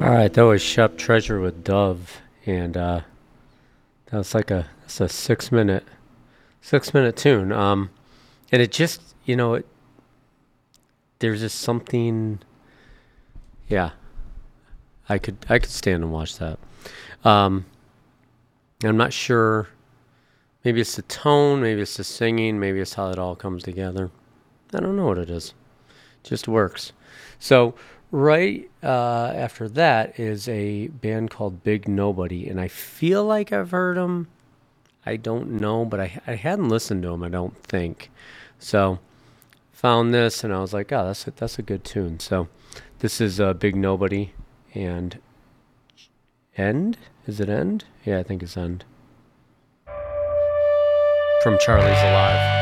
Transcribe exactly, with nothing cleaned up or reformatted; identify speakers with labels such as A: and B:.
A: All right, that was Shep Treasure with Dove, and uh, that was like a it's a six minute six minute tune. Um, and it just you know it, there's just something. Yeah, I could I could stand and watch that. Um, I'm not sure. Maybe it's the tone, maybe it's the singing, maybe it's how it all comes together. I don't know what it is. It just works. So right uh, after that is a band called Big Nobody, and I feel like I've heard them. I don't know, but I I hadn't listened to them. I don't think. So found this, and I was like, oh, that's a, that's a good tune. So this is uh, Big Nobody, and End. Is it End? Yeah, I think it's End. From Charlie's Alive.